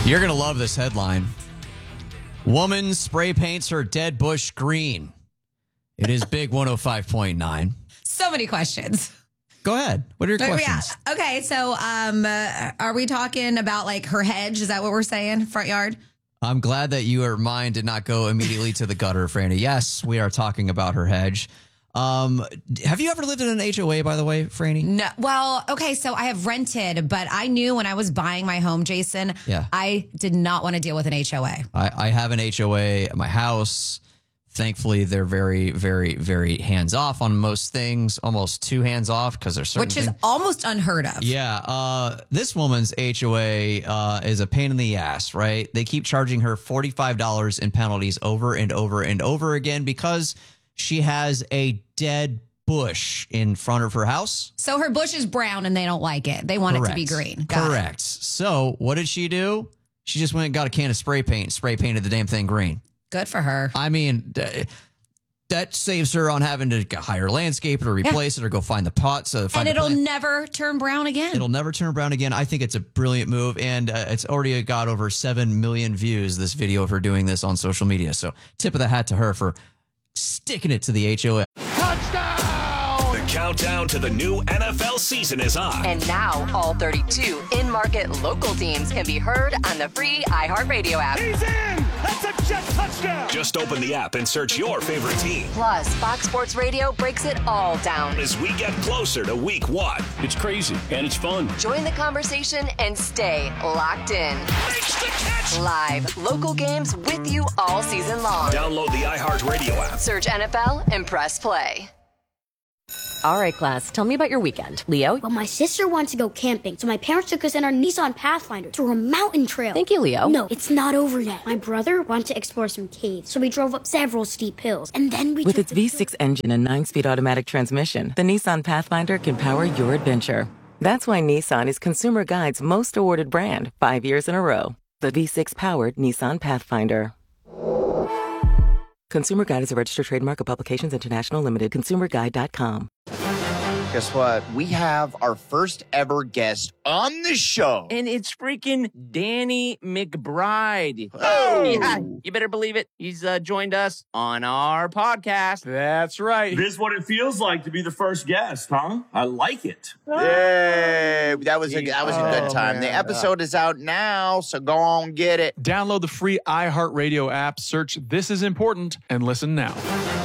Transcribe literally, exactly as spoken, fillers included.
You're going to love this headline. Woman spray paints her dead bush green. It is Big one oh five point nine. So many questions. Go ahead. What are your questions? Yeah. Okay, so um, uh, are we talking about like her hedge? Is that what we're saying? Front yard? I'm glad that your mind did not go immediately to the gutter, Franny. Yes, we are talking about her hedge. Um, have you ever lived in an H O A, by the way, Franny? No. Well, okay, so I have rented, but I knew when I was buying my home, Jason, yeah. I did not want to deal with an H O A. I, I have an H O A at my house. Thankfully, they're very, very, very hands off on most things, almost too hands off because there's certain Which is things. almost unheard of. Yeah. Uh, this woman's H O A uh, is a pain in the ass, right? They keep charging her forty-five dollars in penalties over and over and over again because she has a dead bush in front of her house. So her bush is brown and they don't like it. They want Correct. it to be green. Got Correct. It. So what did she do? She just went and got a can of spray paint, spray painted the damn thing green. Good for her. I mean, that saves her on having to hire a landscaper to replace yeah. it or go find the pots. Uh, find and it'll plant. never turn brown again. It'll never turn brown again. I think it's a brilliant move, and uh, it's already got over seven million views, this video of her doing this on social media. So tip of the hat to her for sticking it to the H O A. Touchdown! The countdown to the new N F L season is on. And now all thirty-two in-market local teams can be heard on the free iHeartRadio app. He's in! That's a jet touchdown! Just open the app and search your favorite team. Plus, Fox Sports Radio breaks it all down as we get closer to week one. It's crazy and it's fun. Join the conversation and stay locked in. Makes the catch! Live local games with you all season long. Download the iHeartRadio app. Search N F L and press play. All right, class, tell me about your weekend. Leo? Well, my sister wanted to go camping, so my parents took us in our Nissan Pathfinder to a mountain trail. Thank you, Leo. No, it's not over yet. My brother wanted to explore some caves, so we drove up several steep hills, and then we With took its V six engine and nine-speed automatic transmission, the Nissan Pathfinder can power your adventure. That's why Nissan is Consumer Guide's most awarded brand, five years in a row. The V six-powered Nissan Pathfinder. Consumer Guide is a registered trademark of Publications International Limited. consumer guide dot com. Guess what? We have our first ever guest on the show. And it's freaking Danny McBride. Oh! Yeah, you better believe it. He's uh, joined us on our podcast. That's right. This is what it feels like to be the first guest, huh? I like it. Yay! That was a, that was a good Oh, time. man. The episode is out now, so go on get it. Download the free iHeartRadio app, search This Is Important, and listen now.